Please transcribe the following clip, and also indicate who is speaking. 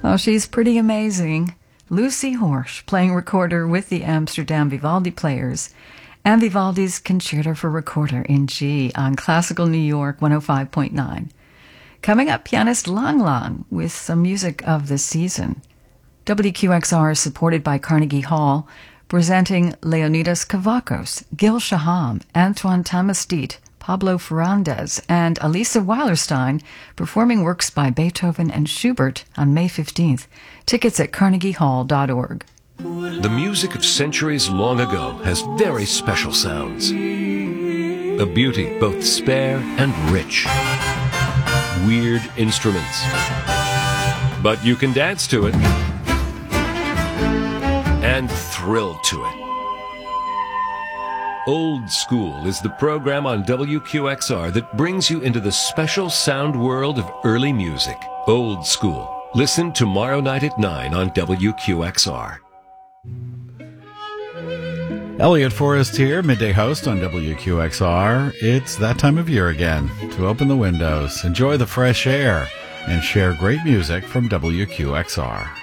Speaker 1: Oh, she's pretty amazing. Lucy Horsch, playing recorder with the Amsterdam Vivaldi Players, and Vivaldi's Concerto for Recorder in G on Classical New York 105.9. Coming up, pianist Lang Lang with some music of the season. WQXR is supported by Carnegie Hall, presenting Leonidas Kavakos, Gil Shaham, Antoine Tamastite, Pablo Ferrandez, and Elisa Weilerstein performing works by Beethoven and Schubert on May 15th. Tickets at carnegiehall.org.
Speaker 2: The music of centuries long ago has very special sounds. A beauty both spare and rich. Weird instruments. But you can dance to it and thrill to it. Old School is the program on WQXR that brings you into the special sound world of early music. Old School. Listen tomorrow night at 9 on WQXR.
Speaker 3: Elliot Forrest here, midday host on WQXR. It's that time of year again to open the windows, enjoy the fresh air, and share great music from WQXR.